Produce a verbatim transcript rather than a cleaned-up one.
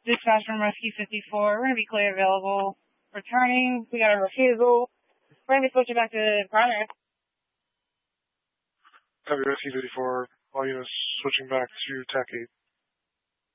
Dispatch from Rescue fifty-four. We're going to be clear available. Returning. We got a refusal. We're going to be switching back to primary. Copy Rescue fifty-four. All units switching back to T A C eight.